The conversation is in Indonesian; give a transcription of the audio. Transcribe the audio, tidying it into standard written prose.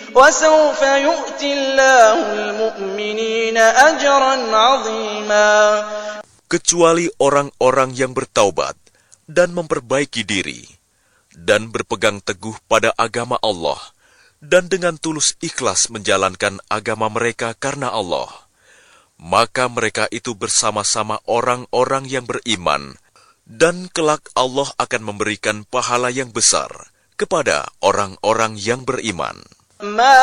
وسوف يؤتي الله المؤمنين أجرا عظيما. Kecuali orang-orang yang bertaubat dan memperbaiki diri, dan berpegang teguh pada agama Allah, dan dengan tulus ikhlas menjalankan agama mereka karena Allah, maka mereka itu bersama-sama orang-orang yang beriman, dan kelak Allah akan memberikan pahala yang besar kepada orang-orang yang beriman.